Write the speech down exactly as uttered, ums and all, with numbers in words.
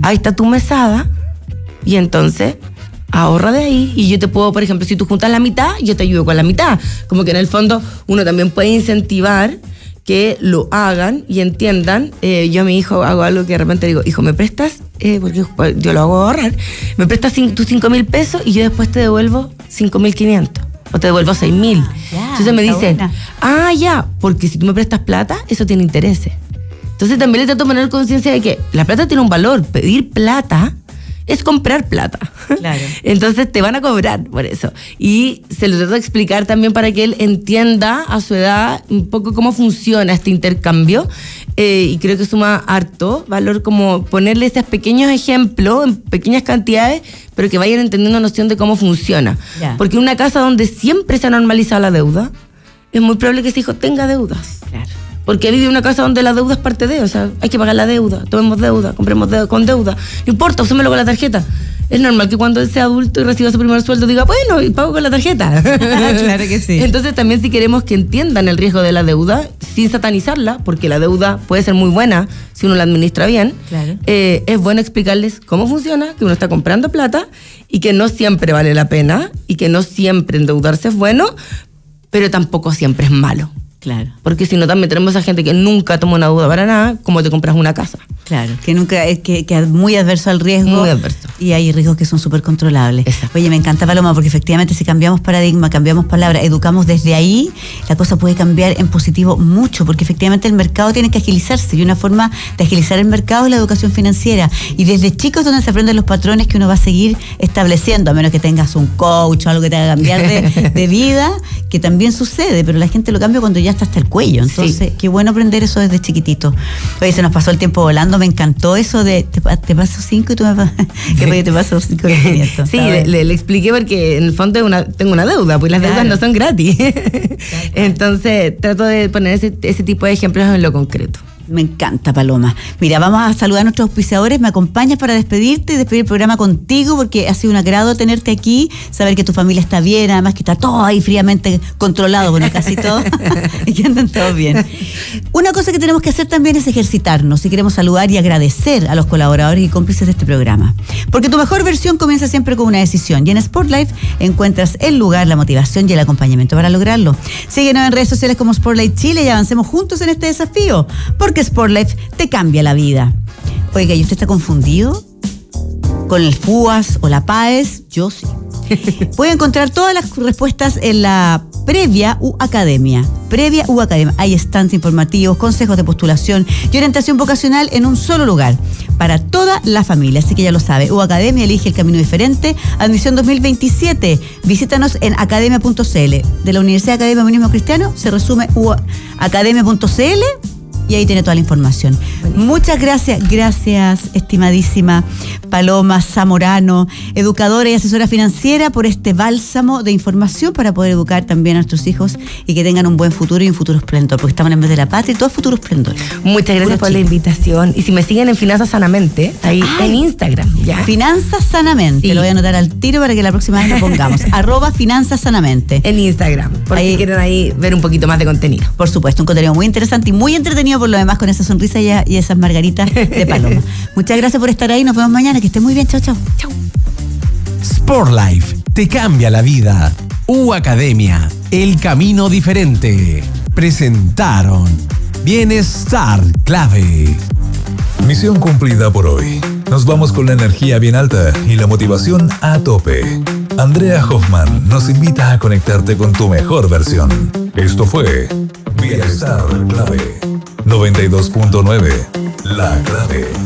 ahí está tu mesada, y entonces ahorra de ahí, y yo te puedo, por ejemplo, si tú juntas la mitad, yo te ayudo con la mitad. Como que en el fondo uno también puede incentivar que lo hagan y entiendan. Eh, yo a mi hijo hago algo que de repente digo, hijo, ¿me prestas? Eh, porque yo lo hago ahorrar. ¿Me prestas cin- tus cinco mil pesos y yo después te devuelvo cinco mil quinientos? O te devuelvo seis mil. Ya, Entonces me dicen, buena. ah, ya, porque si tú me prestas plata, eso tiene intereses. Entonces también le trato de poner conciencia de que la plata tiene un valor. Pedir plata es comprar plata. Claro. Entonces te van a cobrar por eso. Y se lo trato de explicar también para que él entienda a su edad un poco cómo funciona este intercambio. Eh, y creo que suma harto valor como ponerle esos pequeños ejemplos en pequeñas cantidades, pero que vayan entendiendo noción de cómo funciona. Ya. Porque en una casa donde siempre se ha normalizado la deuda, es muy probable que ese hijo tenga deudas. Claro. Porque vive en una casa donde la deuda es parte de, o sea, hay que pagar la deuda, tomemos deuda, compremos deuda, con deuda. No importa, usémelo con la tarjeta. Es normal que cuando él sea adulto y reciba su primer sueldo diga, bueno, y pago con la tarjeta. Claro que sí. Entonces también si queremos que entiendan el riesgo de la deuda, sin satanizarla, porque la deuda puede ser muy buena si uno la administra bien, Claro. eh, es bueno explicarles cómo funciona, que uno está comprando plata y que no siempre vale la pena y que no siempre endeudarse es bueno, pero tampoco siempre es malo. Claro. Porque si no, también tenemos a gente que nunca toma una deuda para nada, como te compras una casa. Claro, que nunca es que, que es muy adverso al riesgo. Muy adverso. Y hay riesgos que son súper controlables. Exacto. Oye, me encanta, Paloma, porque efectivamente si cambiamos paradigma, cambiamos palabras, educamos desde ahí, la cosa puede cambiar en positivo mucho, porque efectivamente el mercado tiene que agilizarse y una forma de agilizar el mercado es la educación financiera. Y desde chicos donde se aprenden los patrones que uno va a seguir estableciendo, a menos que tengas un coach o algo que te haga cambiar de, de vida, que también sucede, pero la gente lo cambia cuando ya está hasta el cuello. Entonces, Sí. qué bueno aprender eso desde chiquitito. Oye, se nos pasó el tiempo volando, me encantó eso de te, te paso cinco y tú me pasas, que te paso cinco y quinientos. Sí, le, le, le expliqué porque en el fondo una, tengo una deuda, pues las Claro. deudas no son gratis. Entonces trato de poner ese, ese tipo de ejemplos en lo concreto. Me encanta, Paloma. Mira, vamos a saludar a nuestros auspiciadores. Me acompañas para despedirte y despedir el programa contigo, porque ha sido un agrado tenerte aquí, saber que tu familia está bien, además que está todo ahí fríamente controlado, bueno, casi todo, y que andan todos bien. Una cosa que tenemos que hacer también es ejercitarnos, si queremos saludar y agradecer a los colaboradores y cómplices de este programa. Porque tu mejor versión comienza siempre con una decisión, y en Sportlife encuentras el lugar, la motivación y el acompañamiento para lograrlo. Síguenos en redes sociales como Sportlife Chile y avancemos juntos en este desafío, porque que Sportlife te cambia la vida. Oiga, ¿y usted está confundido con el FUAS o la PAES? Yo sí. Puede encontrar todas las respuestas en la Previa U Academia. Previa U Academia. Hay stands informativos, consejos de postulación y orientación vocacional en un solo lugar para toda la familia. Así que ya lo sabe. U Academia elige el camino diferente. Admisión dos mil veintisiete. Visítanos en academia punto c l. De la Universidad Academia Humanismo Cristiano se resume u academia punto c l. Y ahí tiene toda la información. Buenísimo. Muchas gracias, gracias, estimadísima Paloma Zamorano, educadora y asesora financiera, por este bálsamo de información para poder educar también a nuestros hijos y que tengan un buen futuro y un futuro esplendor, porque estamos en vez de la patria y todo es futuro esplendor. Muchas gracias por la invitación. Y si me siguen en Finanzas Sanamente, ahí Ay, en Instagram. ¿Ya? Finanzas Sanamente, sí. Lo voy a anotar al tiro para que la próxima vez lo pongamos. Arroba Finanzas Sanamente. En Instagram, por ahí, si quieren ahí ver un poquito más de contenido. Por supuesto, un contenido muy interesante y muy entretenido por lo demás, con esa sonrisa y, y esas margaritas de Paloma. Muchas gracias por estar ahí, nos vemos mañana, que estén muy bien, chao, chao. Chao. Sportlife te cambia la vida. U Academia, el camino diferente. Presentaron Bienestar Clave. Misión cumplida por hoy. Nos vamos con la energía bien alta y la motivación a tope. Andrea Hoffman nos invita a conectarte con tu mejor versión. Esto fue Bienestar Clave. noventa y dos punto nueve. La Clave.